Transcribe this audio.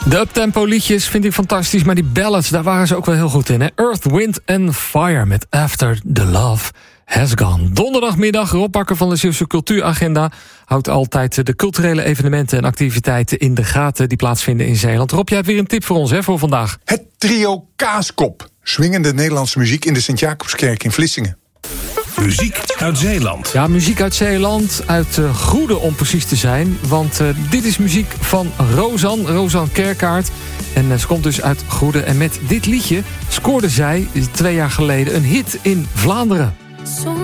De uptempo liedjes vind ik fantastisch, maar die ballads, daar waren ze ook wel heel goed in. Hè? Earth, Wind and Fire met After the Love Has Gone. Donderdagmiddag, Rob Bakker van de Zeeuwse Cultuuragenda houdt altijd de culturele evenementen en activiteiten in de gaten die plaatsvinden in Zeeland. Rob, jij hebt weer een tip voor ons voor vandaag. Het trio Kaaskop. Swingende Nederlandse muziek in de Sint-Jacobskerk in Vlissingen. Muziek uit Zeeland. Ja, muziek uit Zeeland, uit Goede om precies te zijn. Want dit is muziek van Rozan Kerkaert. En ze komt dus uit Goede. En met dit liedje scoorde zij 2 jaar geleden een hit in Vlaanderen.